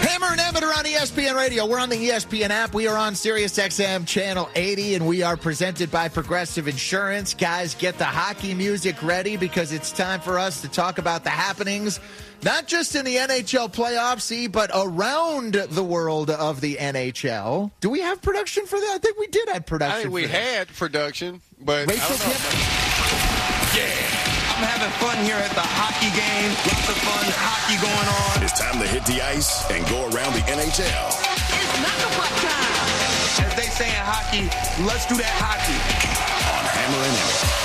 Hammer and Emmett are on ESPN Radio. We're on the ESPN app. We are on SiriusXM Channel 80, and we are presented by Progressive Insurance. Guys, get the hockey music ready because it's time for us to talk about the happenings, not just in the NHL playoffs, but around the world of the NHL. Do we have production for that? I think we did have production. I think we had production, but Rachel, I don't know. Yeah. I'm having fun here at the hockey game. Lots of fun hockey going on. It's time to hit the ice and go around the NHL. It's knuckle puck time. As they say in hockey, let's do that hockey. On Hammer and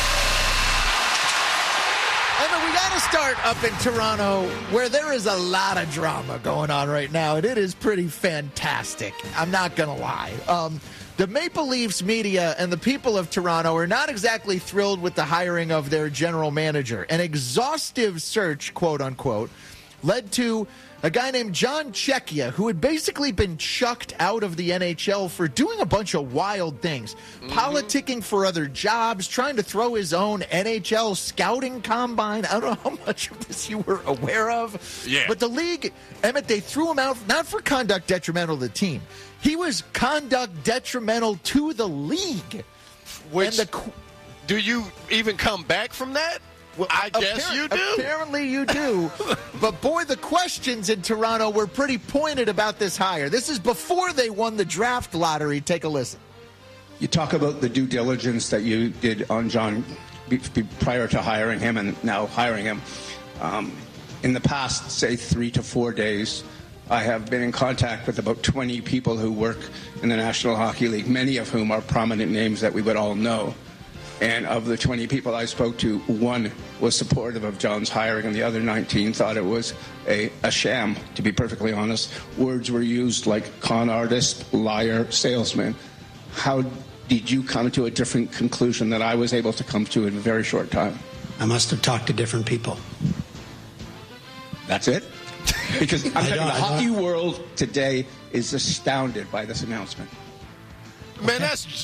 Emmett. Emma, we got to start up in Toronto, where there is a lot of drama going on right now, and it is pretty fantastic. I'm not going to lie. The Maple Leafs media and the people of Toronto are not exactly thrilled with the hiring of their general manager. An exhaustive search, quote unquote, led to a guy named John Czechia, who had basically been chucked out of the NHL for doing a bunch of wild things, politicking for other jobs, trying to throw his own NHL scouting combine. I don't know how much of this you were aware of. Yeah. But the league, Emmett, they threw him out not for conduct detrimental to the team. He was conduct detrimental to the league. Which, do you even come back from that? Well, I guess you do. Apparently you do. But, boy, the questions in Toronto were pretty pointed about this hire. This is before they won the draft lottery. Take a listen. You talk about the due diligence that you did on John prior to hiring him and now hiring him. In the past, say, 3 to 4 days, I have been in contact with about 20 people who work in the National Hockey League, many of whom are prominent names that we would all know. And of the 20 people I spoke to, one was supportive of John's hiring, and the other 19 thought it was a sham, to be perfectly honest. Words were used like con artist, liar, salesman. How did you come to a different conclusion that I was able to come to in a very short time? I must have talked to different people. That's it? Because I'm telling you, the hockey world today is astounded by this announcement. Man, that's